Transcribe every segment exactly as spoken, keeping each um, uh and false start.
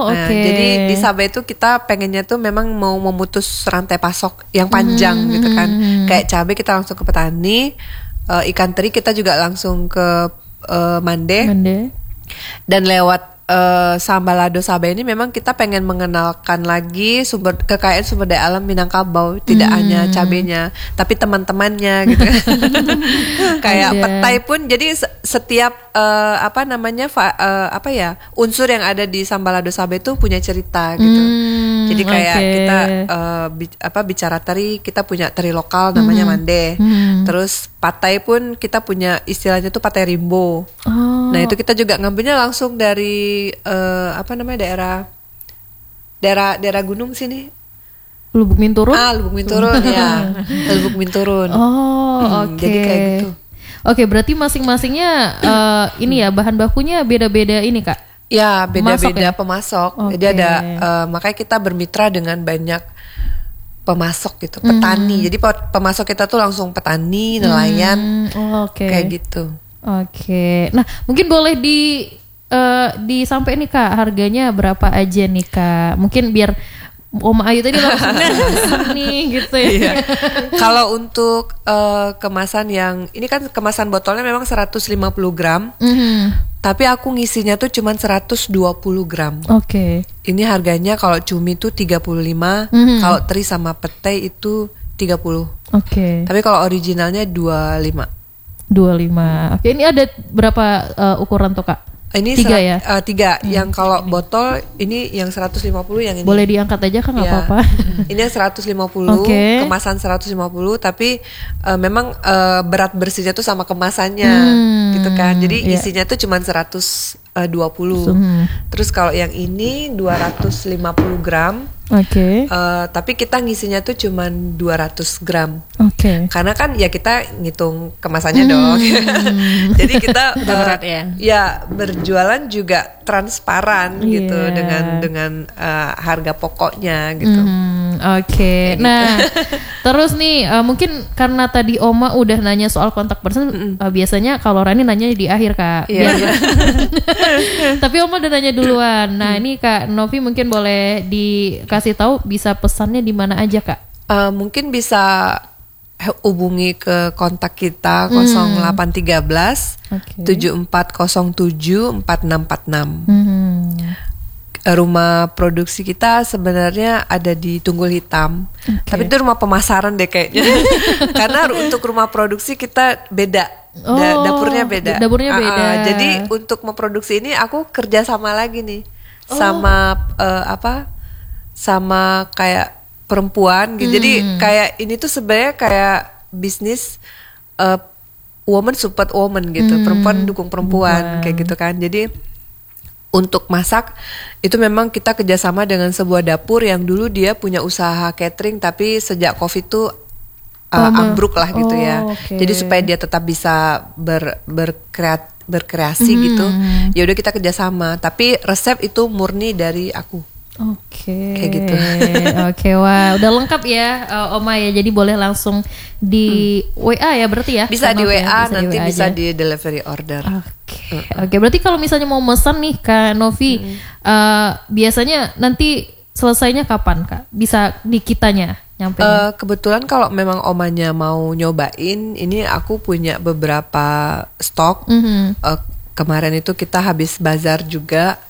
oke. Nah, jadi di Sabah itu kita pengennya tuh memang mau memutus rantai pasok yang panjang Hmm. gitu kan. Kayak cabai kita langsung ke petani, uh, ikan teri kita juga langsung ke uh, Mande. Mande. Dan lewat uh, Sambalado Sabah ini memang kita pengen mengenalkan lagi sumber kekayaan sumber daya alam Minangkabau, tidak Hmm. hanya cabenya, tapi teman-temannya gitu. Kayak Ada. petai pun, jadi se- setiap uh, apa namanya fa- uh, apa ya unsur yang ada di Sambalado Sabah itu punya cerita gitu. Hmm, Jadi kayak oke. kita uh, bi- apa bicara teri, kita punya teri lokal namanya Mande. Hmm. Terus patai pun kita punya istilahnya tuh patai rimbo. Oh. Nah itu kita juga ngambilnya langsung dari eh, apa namanya daerah daerah daerah gunung sini. Lubuk Minturun. Ah Lubuk Minturun ya, Lubuk Minturun. Oh, Hmm, oke. Jadi kayak gitu. Oke, berarti masing-masingnya eh, ini ya bahan bakunya beda-beda ini Kak. Ya beda-beda Pemasok pemasok. ya? Jadi Oke. ada eh, makanya kita bermitra dengan banyak pemasok gitu, petani. Jadi pe- pemasok kita tuh langsung petani, nelayan, Hmm, oh, oke. kayak gitu. Oke. Nah, mungkin boleh di eh disampaikan nih Kak, harganya berapa aja nih Kak? Mungkin biar Oma Ayu tadi langsung nih gitu ya. Iya. Kalau untuk eh, kemasan yang ini kan kemasan botolnya memang seratus lima puluh gram, Mhm. tapi aku ngisinya tuh cuman seratus dua puluh gram. Oke. Ini harganya kalau cumi tuh tiga puluh lima, Mhm. kalau teri sama petai itu tiga puluh. Oke. Tapi kalau originalnya dua puluh lima. dua puluh lima. Oke, ini ada berapa eh, ukuran tuh Kak? Ini Tiga serat- ya? eh, tiga. Yang kalau botol ini yang seratus lima puluh, yang ini. Boleh diangkat aja kan nggak Ya. apa-apa. Ini yang seratus lima puluh, Oke. kemasan seratus lima puluh, tapi eh, memang eh, berat bersihnya tuh sama kemasannya, Hmm, gitu kan. Jadi iya. isinya tuh cuma seratus dua puluh. Hmm. Terus kalau yang ini dua ratus lima puluh gram, Oke. eh, tapi kita ngisinya tuh cuma dua ratus gram. Oke. Karena kan ya kita ngitung kemasannya dong. Jadi kita Udah eh, berat ya. ya berjualan juga transparan gitu Iya. dengan dengan eh, harga pokoknya gitu. Hmm, Oke. Nah, terus nih eh, mungkin karena tadi Oma udah nanya soal kontak person, eh, biasanya kalau Rani nanya di akhir Kak. Iya. Biar- Tapi Oma udah nanya duluan. Nah, ini Kak Novi mungkin boleh dikasih tahu bisa pesannya di mana aja Kak? Eh, mungkin bisa hubungi ke kontak kita nol delapan satu tiga Oke. tujuh empat nol tujuh empat enam empat enam. Hmm. Rumah produksi kita sebenarnya ada di Tunggul Hitam, tapi itu rumah pemasaran deh kayaknya. Karena ru- untuk rumah produksi kita beda, Da- Oh, dapurnya beda. dapurnya Ah, ah, beda. jadi untuk memproduksi ini aku kerja sama lagi nih, sama eh, apa, sama kayak perempuan gitu. Jadi kayak ini tuh sebenarnya kayak bisnis eh, woman support woman gitu, perempuan dukung perempuan kayak gitu kan. Jadi untuk masak itu memang kita kerjasama dengan sebuah dapur yang dulu dia punya usaha catering, tapi sejak COVID tuh uh, Oh, ma- ambruk lah gitu ya. oh, oke. Jadi supaya dia tetap bisa ber, berkreat, berkreasi gitu, ya udah kita kerjasama. Tapi resep itu murni dari aku. Oke. Kayak gitu. Oke, wah, udah lengkap ya eh, Oma ya. Jadi boleh langsung di W A ya berarti ya? Bisa Kak di Nov W ya? A, nanti W A bisa aja. di delivery order. Oke. Oke, berarti kalau misalnya mau pesan nih Kak Novi, eh, biasanya nanti selesainya kapan Kak? Bisa di kitanya nyampe? Eh, kebetulan kalau memang omanya mau nyobain, ini aku punya beberapa stok. Mhm. Eh, kemarin itu kita habis bazar juga.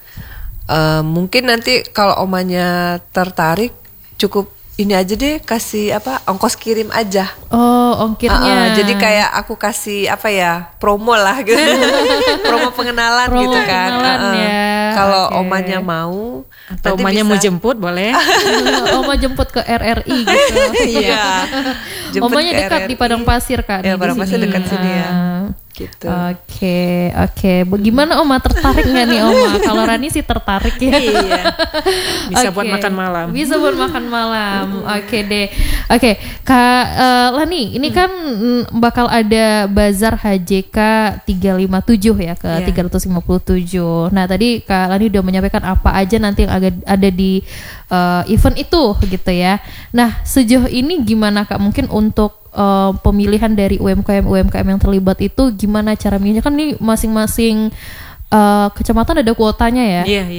Eh, mungkin nanti kalau omanya tertarik, cukup ini aja deh, kasih apa ongkos kirim aja. Oh, ongkirnya. Uh-uh, jadi kayak aku kasih apa ya, promo lah gitu. Promo pengenalan Promo gitu kan. pengenalan Uh-uh. ya, Kalau oke. omanya mau, Atau nanti omanya bisa- mau jemput boleh. Oma jemput ke R R I gitu. Iya. Jemput Omanya ke dekat R R I. di Padang Pasir Kak. Ya, nih, di Padang Pasir sini. dekat sini ya. Ah. Gitu. Oke, oke. Bagaimana Oma, tertarik nggak nih Oma? Kalau Rani sih tertarik ya. Iya. Bisa buat Oke. makan malam. Bisa buat makan malam. Oke deh. Oke, Kak eh, Lani, ini kan mm, bakal ada bazar H J K tiga lima tujuh ya ke Iya. tiga ratus lima puluh tujuh. Nah, tadi Kak Lani udah menyampaikan apa aja nanti yang agak ada di eh, event itu gitu ya. Nah, sejauh ini gimana Kak? Mungkin untuk eh, pemilihan dari U M K M U M K M yang terlibat itu gimana cara milihnya? Kan nih masing-masing eh, kecamatan ada kuotanya ya. Iya,